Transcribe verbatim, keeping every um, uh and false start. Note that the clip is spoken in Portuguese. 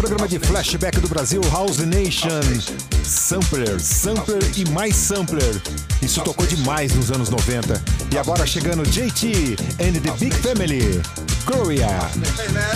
Programa de flashback do Brasil, House Nation. Sampler, sampler e mais sampler. Isso tocou demais nos anos noventa. E agora chegando J T and the Big Family, Gloria.